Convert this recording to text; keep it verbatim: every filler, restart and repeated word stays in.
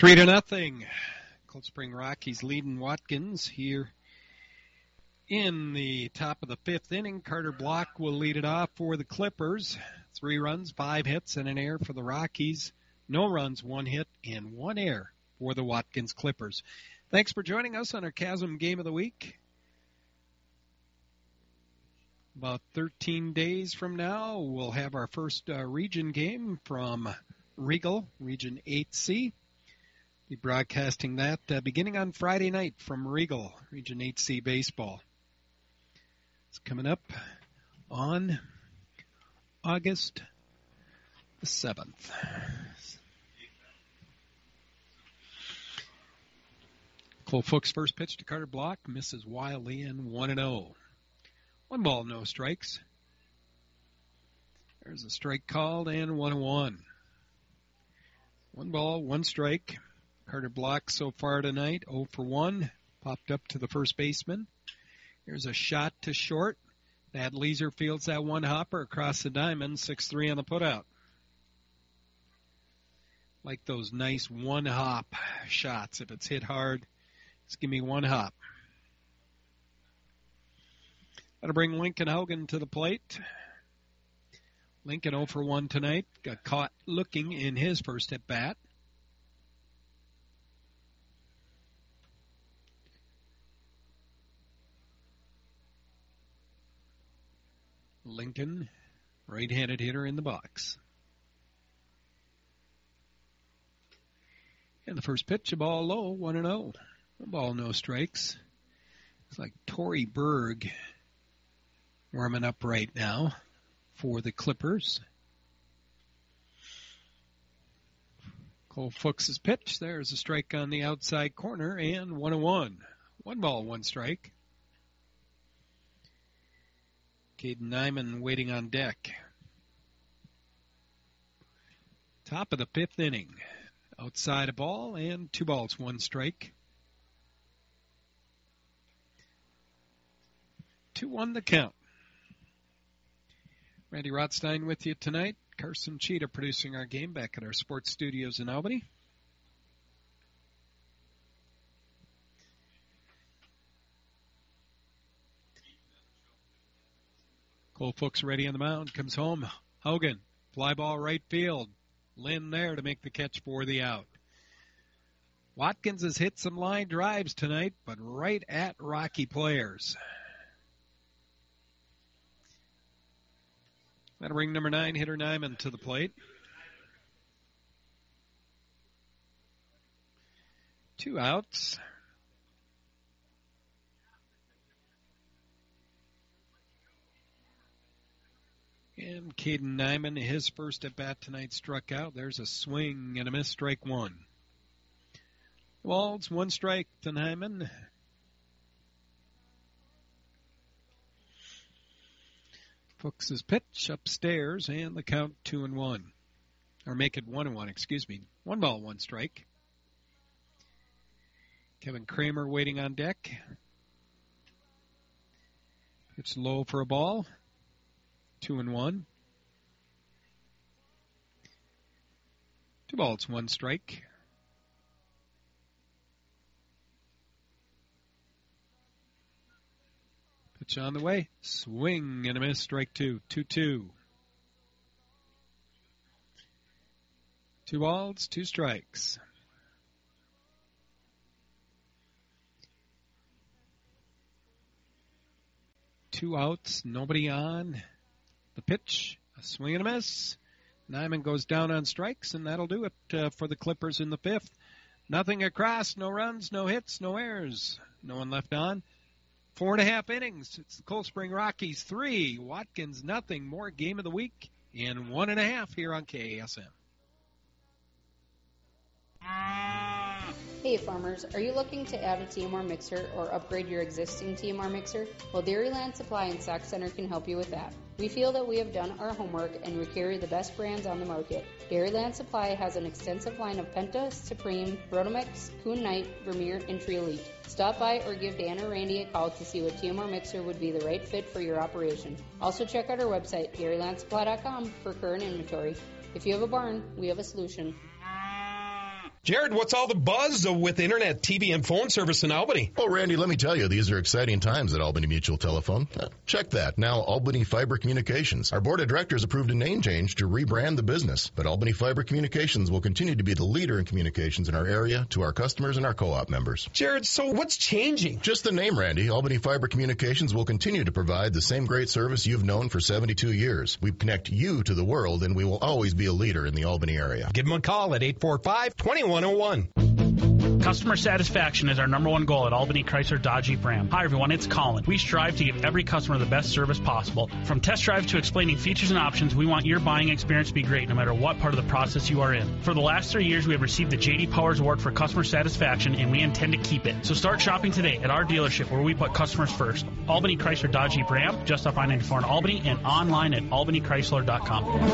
Three to nothing. Cold Spring Rockies leading Watkins here in the top of the fifth inning. Carter Block will lead it off for the Clippers. Three runs, five hits, and an error for the Rockies. No runs, one hit, and one error for the Watkins Clippers. Thanks for joining us on our Chasm Game of the Week. About thirteen days from now, we'll have our first uh, region game from Regal, Region eight C. Be broadcasting that uh, beginning on Friday night from Regal, Region eight C Baseball. It's coming up on August the seventh. Cole Fuchs' first pitch to Carter Block misses wildly in one and oh. One ball, no strikes. There's a strike called and one and one. One ball, one strike. Carter Block so far tonight, oh for one. Popped up to the first baseman. Here's a shot to short. That Leeser fields that one hopper across the diamond, six three on the putout. Like those nice one-hop shots. If it's hit hard, just give me one hop. That'll bring Lincoln Haugen to the plate. Lincoln oh for one tonight. Got caught looking in his first at-bat. Lincoln, right-handed hitter in the box. And the first pitch, a ball low, one and oh. A ball, no strikes. It's like Torrey Berg warming up right now for the Clippers. Cole Fuchs' pitch. There's a strike on the outside corner, and one and one. One ball, one strike. Caden Nyman waiting on deck. Top of the fifth inning. Outside a ball, and two balls, one strike. two one the count. Randy Rothstein with you tonight. Carson Cheetah producing our game back at our sports studios in Albany. Cole Fuchs ready on the mound. Comes home. Haugen. Fly ball right field. Lynn there to make the catch for the out. Watkins has hit some line drives tonight, but right at Rocky players. That'll bring number nine hitter Nyman to the plate. Two outs. And Caden Nyman, his first at bat tonight, struck out. There's a swing and a miss, strike one. Well, it's one strike to Nyman. Fuchs' pitch upstairs, and the count two and one. Or make it one and one, excuse me. One ball, one strike. Kevin Kramer waiting on deck. It's low for a ball. Two and one. Two balls, one strike. Pitch on the way. Swing and a miss. Strike two. Two two. Two balls, two strikes. Two outs, nobody on. The pitch, a swing and a miss. Nyman goes down on strikes, and that'll do it uh, for the Clippers in the fifth. Nothing across, no runs, no hits, no errors. No one left on. Four and a half innings. It's the Cold Spring Rockies three, Watkins nothing. More game of the week in one and a half here on K A S M. Hey farmers, are you looking to add a T M R mixer or upgrade your existing T M R mixer? Well, Dairyland Supply and Sac Center can help you with that. We feel that we have done our homework and we carry the best brands on the market. Dairyland Supply has an extensive line of Penta, Supreme, Rotomix, Kuhn Knight, Vermeer, and Tree Elite. Stop by or give Dan or Randy a call to see what T M R mixer would be the right fit for your operation. Also check out our website, dairyland supply dot com, for current inventory. If you have a barn, we have a solution. Jared, what's all the buzz with internet, T V, and phone service in Albany? Oh, Randy, let me tell you, these are exciting times at Albany Mutual Telephone. Uh, check that. Now, Albany Fiber Communications. Our board of directors approved a name change to rebrand the business, but Albany Fiber Communications will continue to be the leader in communications in our area to our customers and our co-op members. Jared, so what's changing? Just the name, Randy. Albany Fiber Communications will continue to provide the same great service you've known for seventy-two years. We connect you to the world, and we will always be a leader in the Albany area. Give them a call at eight four five, two one zero one. Customer satisfaction is our number one goal at Albany Chrysler Dodge Jeep Ram. Hi everyone, it's Colin. We strive to give every customer the best service possible. From test drives to explaining features and options, we want your buying experience to be great no matter what part of the process you are in. For the last three years, we have received the J D Powers Award for customer satisfaction, and we intend to keep it. So start shopping today at our dealership where we put customers first. Albany Chrysler Dodge Jeep Ram, just off I ninety-four in Albany, and online at albany chrysler dot com.